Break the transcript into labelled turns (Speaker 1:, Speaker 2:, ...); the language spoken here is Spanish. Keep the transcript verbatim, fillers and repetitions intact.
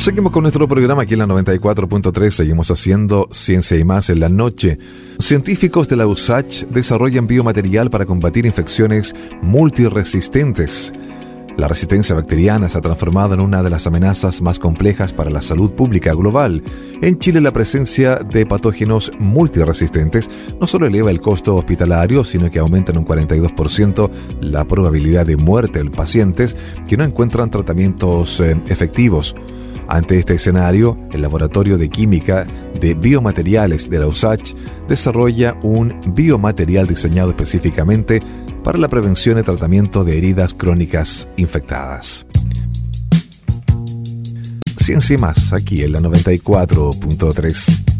Speaker 1: Seguimos con nuestro programa aquí en la noventa y cuatro punto tres. Seguimos haciendo Ciencia y Más en la noche. Científicos de la U S A C desarrollan biomaterial para combatir infecciones multiresistentes. La resistencia bacteriana se ha transformado en una de las amenazas más complejas para la salud pública global. En Chile, la presencia de patógenos multiresistentes no solo eleva el costo hospitalario, sino que aumenta en un cuarenta y dos por ciento la probabilidad de muerte en pacientes que no encuentran tratamientos eh, efectivos. Ante este escenario, el Laboratorio de Química de Biomateriales de la U S A C desarrolla un biomaterial diseñado específicamente para la prevención y tratamiento de heridas crónicas infectadas. Ciencia y Más, aquí en la noventa y cuatro punto tres.